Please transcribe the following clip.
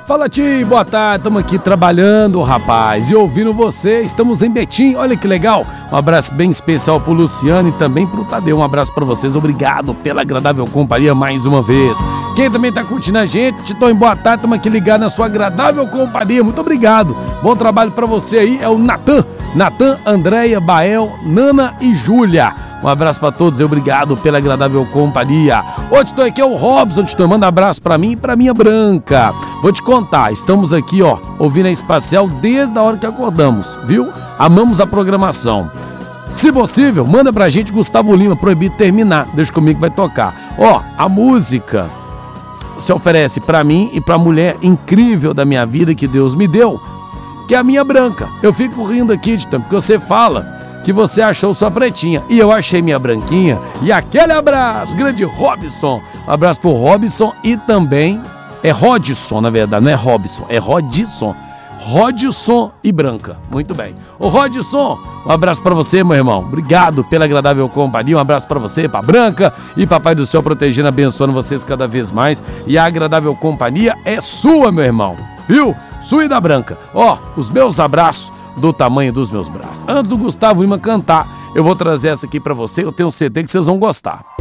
Fala, Tim, boa tarde, estamos aqui trabalhando, rapaz, e ouvindo você, estamos em Betim, olha que legal. Um abraço bem especial pro Luciano e também pro Tadeu, um abraço pra vocês, obrigado pela agradável companhia mais uma vez. Quem também tá curtindo a gente, Titão, boa tarde, estamos aqui ligados na sua agradável companhia, muito obrigado. Bom trabalho pra você aí, é o Natan, Andréia, Bael, Nana e Júlia. Um abraço pra todos e obrigado pela agradável companhia. Ô, Titão, aqui é o Robson, Titão, manda abraço pra mim e pra minha Branca. Vou te contar, estamos aqui, ó, ouvindo a Espacial desde a hora que acordamos, viu? Amamos a programação. Se possível, manda pra gente Gustavo Lima, Proibido Terminar. Deixa comigo que vai tocar. Ó, a música se oferece pra mim e pra mulher incrível da minha vida que Deus me deu, que é a minha Branca. Eu fico rindo aqui, Titão, porque você fala que você achou sua pretinha e eu achei minha branquinha. E aquele abraço, grande Robson. Um abraço pro Robson e também é Rodson, na verdade, não é Robson, é Rodson. Rodson e Branca, muito bem. Ô Rodson, um abraço pra você, meu irmão. Obrigado pela agradável companhia. Um abraço pra você, pra Branca e Papai do Céu protegendo, abençoando vocês cada vez mais. E a agradável companhia é sua, meu irmão, viu? Sua e da Branca. Ó, os meus abraços do tamanho dos meus braços. Antes do Gustavo Lima cantar, eu vou trazer essa aqui pra você. Eu tenho um CD que vocês vão gostar.